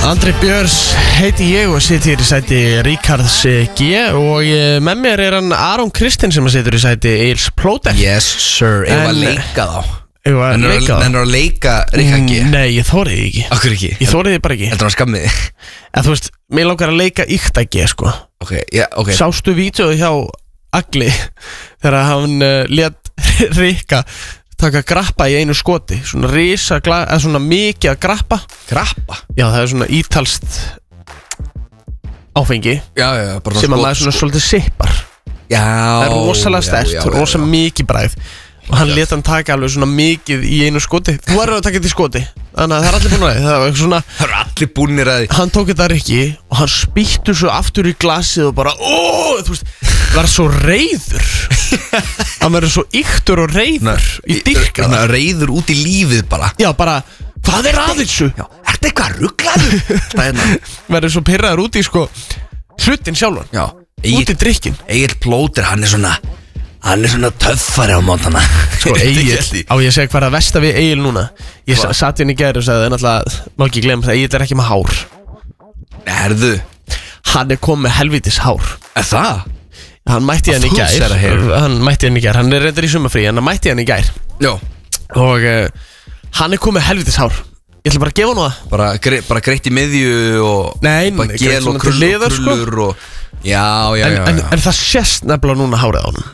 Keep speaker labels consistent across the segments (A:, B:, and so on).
A: Andri Björns heiti ég og situr í sæti Ríkards G og með mér hann Aron Kristinn sem situr í sæti Egils Plóter.
B: Yes sir, ég var að leika þá.
A: En
B: er að leika Ríkard G?
A: Nei, ég þóriði ekki.
B: Akkur ekki?
A: Ég þóriði bara ekki.
B: Heldur hann skammiði?
A: En þú veist, mér langar að leika Íkta G sko.
B: Ok, já, ok.
A: Sástu vídeóið hjá Agli þegar hann lét Ríka taka grappa í einu skoti, svona risa, eða svona mikið að grappa.
B: Grappa?
A: Já, það svona ítalst áfengi.
B: Já, bara
A: sem að maður svona svolítið sippar.
B: Já.
A: Það rosalega sterkt, rosalega mikið bragð. Og hann lét hann taka alveg svona mikið í einu skoti. Þú verður að taka þetta í skoti. Þannig að það allir búin að það. Það svona,
B: það allir búinir að því.
A: Hann tók þetta ekki og hann spýttu svo aftur í glasið og bara þú veist, var svo reiður. Hann verður svo yktur og reiður í dyrka.
B: Reiður út í lífið bara.
A: Já, bara, hvað er að þessu?
B: Já, ertu eitthvað rugglaður?
A: Verður svo pirraður út í sko hlutin sjálfan.
B: Já.
A: Út í drykkin.
B: Egil Plóter, hann er svona töffari á mótana.
A: Sko Egil, á ég að segja hvað er að versta við Egil núna. Ég satt hérna í gær og sagði, náttúrulega, má ekki glemma það, Egil er ekki með hár.
B: Erðu?
A: Hann er komið með helvítis hár.
B: Er það?
A: Hann mætti hann í gær. Hann er reyndar í sumafrí, en hann mætti hann í gær.
B: Já.
A: Og hann er komið með helvítis hár. Ég ætla bara að gefa hann það.
B: Bara greitt í miðju og
A: nei,
B: gel og krullur og já.
A: En það sést nefnilega núna hárið á hann.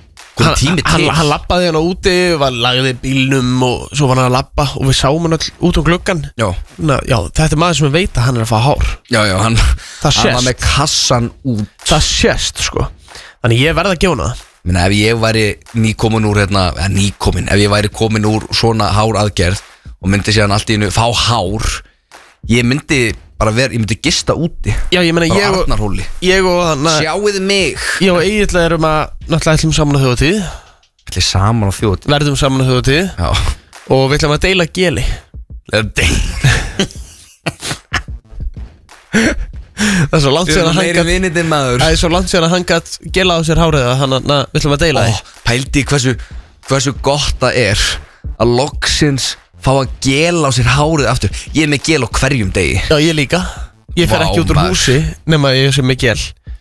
A: Hann labbaði hann á úti, lagði bílnum og svo var hann að labba og við sáum hann all út um gluggan. Já, þetta er maður sem veit að hann er að fá hár. Já, hann var með kassan út. Það sést sko. Þannig ég verði að gefa hann það.
B: Menna, ef ég væri nýkomin úr ef ég væri komin úr svona hár aðgerð og myndi síðan allt í einu fá hár, ég myndi gista úti. Já, ég meina ég og hann sjáuðu mig.
A: Ég og Egill erum að náttúrulega ætlum saman á þjóðatíð.
B: Ætlum saman á þjóðatíð?
A: Verðum saman á þjóðatíð. Já. Og við ætlum að deila geli. Það er svo langt síðan að hann gat gela á sér hárið að við ætlum að deila því.
B: Pældi hversu gott það er að loksins fá að gela á sér hárið aftur. Ég er með gel á hverjum degi.
A: Já, ég líka. Ég fer ekki út úr húsi nema ég sé með gel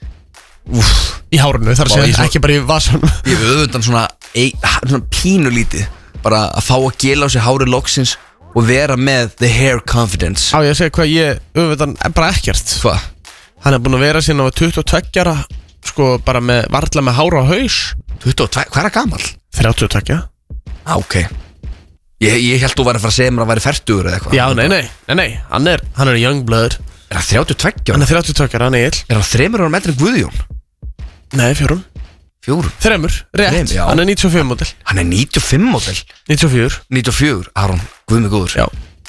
A: í hárinu, þar sé ekki bara í vasanum.
B: Ég hef auðvitað svona pínulítið bara að fá að gela á sér hárið loksins og vera með the hair confidence.
A: Já, ég segi hvað ég auðvitað bara ekkert.
B: Hvað?
A: Hann er búin að vera síðan á 22 ára sko bara með varla með hára á haus.
B: 22? Hvað er gamall?
A: 32.
B: Ok. Ég held þú væri að fara að segja mér að væri 40 eða eitthvað.
A: Já, nei, hann er young blood.
B: Er hann 32 ára?
A: Hann er 32 ára, hann er Egill.
B: Er hann 3 ára metri en Guðjón?
A: Nei, 4. 3, rétt, hann er 95 model.
B: Hann er 95 model?
A: 94.
B: Aron, Guð mig góður.
A: Já.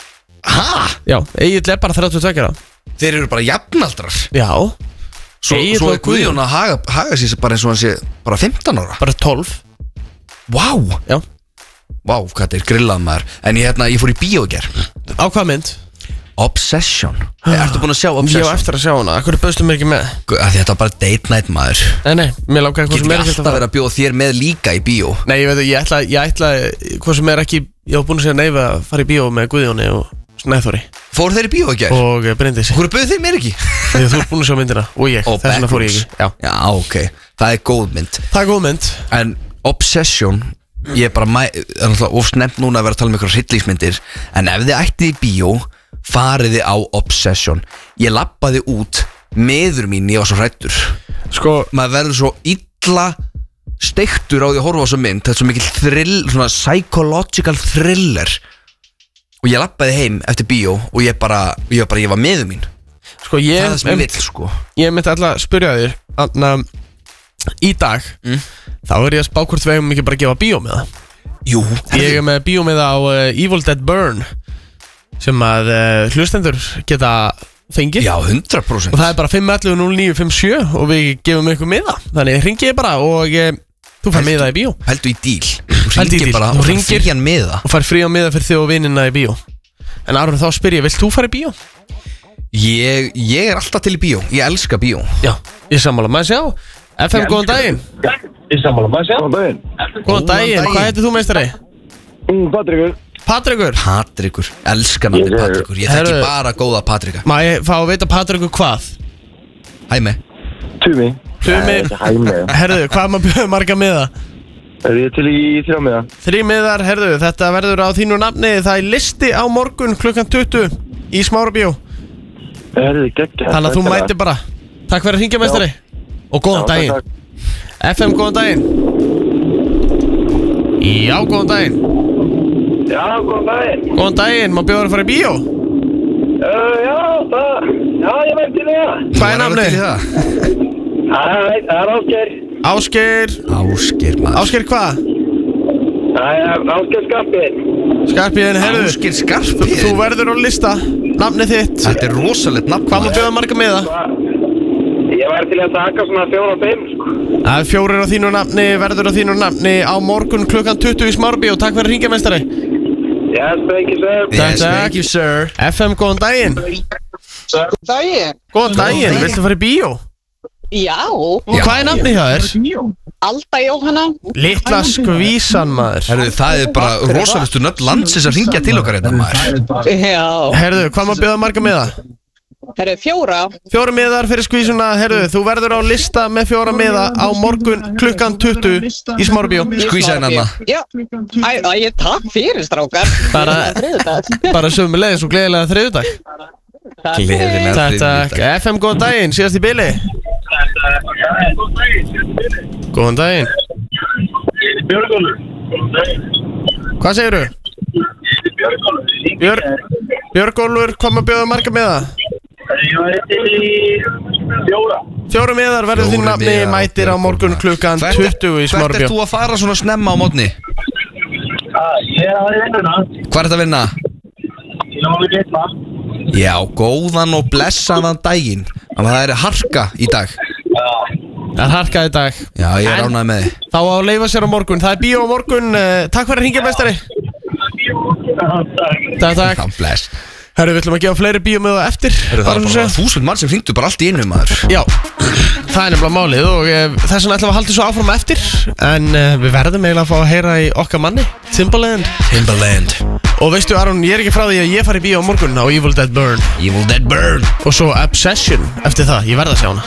B: Hæ?
A: Já, Egill er bara 32 ára.
B: Þeir eru bara jafnaldrar.
A: Já.
B: Svo er Guðjón að haga sér bara eins og hann sé bara 15 ára.
A: Bara 12.
B: Vá.
A: Já.
B: Vá, hvað þetta er grillað maður. En ég fór í bíó í gær.
A: Á hvað mynd?
B: Obsession. Ertu búin að sjá Obsession?
A: Ég á eftir að sjá hana. Akkur bauðstu mér ekki með?
B: Þetta var bara date night maður.
A: Nei, mér langar eitthvað sem er ekki
B: alltaf að vera að bjóða þér með líka í bíó.
A: Nei, ég ætla hvað sem er ekki. Ég á búin að segja nei við að fara í bíó með Guðjóni og Snæþóri.
B: Fóru þeir í bíó í gær?
A: Og Bryndísi.
B: Hvor bauðu þeir mér ekki?
A: Þú ert búin að sjá myndina og ég. Þess vegna fór ég ekki.
B: Já, ok. Það er góð mynd.
A: Það er góð mynd.
B: En Obsession, ég er bara ofsnefnt núna að vera að tala um einhverja hryllingsmyndir, en ef þið ættið í bíó, farið þið á Obsession. Ég labbaði út, meður mín, ég var svo hræddur. Sko, maður verður svo illa steiktur á því að horfa á svo mynd. Þetta er svo mikil svona psychological thriller. Og ég labbaði heim eftir bíó og ég var meður mín. Sko, það er sem ég vill, sko. Ég myndi alltaf að spyrja þér, í dag þá er ég að spá hvort við hefum ekki bara að gefa bíómiða. Jú. Ég er með bíómiða á Evil Dead Burn sem að hlustendur geta fengið. Já, 100%. Og það er bara 511-0957 og við gefum ykkur miða. Þannig hringi ég bara og þú fær miða í bíó. Heldu í díl. Þú hringir bara og fær frían miða. Og fær frían miða fyrir þig og vinina í bíó. En Aron, þá spyr ég, vilt þú fara í bíó? Ég er alltaf til í bíó. Ég elska bíó. Já, ég sammála. Maður sjá FM, góðan daginn.
C: Ég sammála, maður sjá.
A: Góðan daginn. Hvað heitir þú, meistari?
C: Patrik.
A: Patrikur,
B: elskan hann Patrikur. Ég þekki bara góða Patrika.
A: Má ég fá að veita Patrikur hvað?
B: Hæmi
C: Tumi
A: Herðu, hvað maður bjóða marga miða?
C: Ég til í 3 miða
A: 3 miðar, herðu, þetta verður á þínu nafni. Það er listi á morgun klukkan 20 í Smárabíó.
C: Herðu, geggja.
A: Þannig að þú mæti bara. Takk fyrir að hringja, meistari. Og góðan daginn. FM, góðan daginn. Já, góðan daginn.
C: Já, góðan daginn.
A: Góðan daginn, má bjóða að fara í bíó?
C: Já, ég veit til það.
A: Hvað er nafnið?
C: Það er Ásgeir
B: maður.
A: Ásgeir hvað?
C: Það er Ásgeir
A: Skarpíðin, herðu.
B: Ásgeir Skarpíðin.
A: Þú verður á lista, nafnið þitt.
B: Þetta er rosalegt nafn.
A: Hvað má bjóða marga miða?
C: Ég væri til að taka svona 4-5 sko.
A: Það er 4 á þínu nafni, verður á þínu nafni á morgun klukkan 20 í Smárabíó. Takk fyrir að hringja, meistari.
C: Yes, thank you sir.
A: FM, góðan daginn. Góðan daginn, viltu fara í bíó?
D: Já.
A: Hvað er nafni hjá þér?
D: Alda Jóhanna.
A: Litla skvísan, maður.
B: Herðu, það er bara rosalestu nöfn landsins að hringja til okkar hérna, maður.
D: Já.
A: Herðu, hvað má bjóða marga miða?
D: Herðu, 4.
A: 4 miðar fyrir skvísuna. Herðu, þú verður á lista með 4 miða á morgun klukkan 20 í Smárabíó.
B: Skvísaðin hana.
D: Já. Ég takk fyrir, strákar.
A: Bara sömulegis og gleðilega þriðjudag.
B: Gleðilega
A: Takk. FM, góðan daginn, síðast í bili. Góðan daginn.
C: Björgólfur.
A: Hvað segirðu? Björgólfur, hvað má bjóða marga miða?
C: Ég væri til í 4.
A: 4 miðar verður þín nafni, mætir á morgun klukkan 20 í Smárabíó.
B: Hvert er þú að fara svona snemma á mótni?
C: Ég er að vinna.
B: Hvað er þetta að vinna?
C: Ég má við vitna.
B: Já, góðan og blessaðan daginn. Þannig að það er harka í dag.
A: Það er harka í dag.
B: Já, ég er ánægð með þið.
A: Þá á að leyfa sér á morgun. Það er bíó á morgun. Takk fyrir að hringja, meistari. Takk.
B: Bless.
A: Herru, við ætlum að gefa fleiri bíómiða eftir.
B: Það er bara 1000 mann sem hringdu bara allt í einu, maður.
A: Já, það er nefnilega málið og þess vegna ætlum við að halda svo áfram eftir. En við verðum eiginlega að fá að heyra í okkar manni, Timbaland. Og veistu, Aron, ég er ekki frá því að ég fari í bíó á morgun á Evil Dead Burn.
B: Og svo Obsession
A: eftir það, ég verð að sjá hana.